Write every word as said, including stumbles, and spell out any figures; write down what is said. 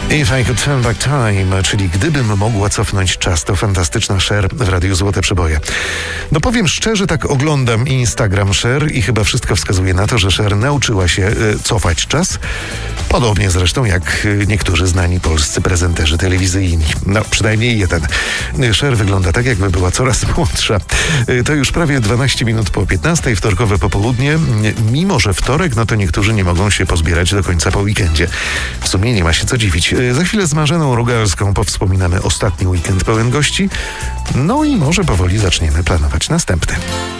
If I Could Turn Back Time, czyli gdybym mogła cofnąć czas, to fantastyczna Cher w Radiu Złote Przeboje. No powiem szczerze, tak oglądam Instagram Cher i chyba wszystko wskazuje na to, że Cher nauczyła się y, cofać czas. Podobnie zresztą jak y, niektórzy znani polscy prezenterzy telewizyjni. No przynajmniej jeden. Cher wygląda tak, jakby była coraz młodsza. Y, to już prawie dwanaście minut po piętnastej, wtorkowe popołudnie. Mimo że wtorek, no to niektórzy nie mogą się pozbierać do końca po weekendzie. W sumie nie ma się co dziwić. Za chwilę z Marzeną Rogalską powspominamy ostatni weekend pełen gości. No i może powoli zaczniemy planować następny.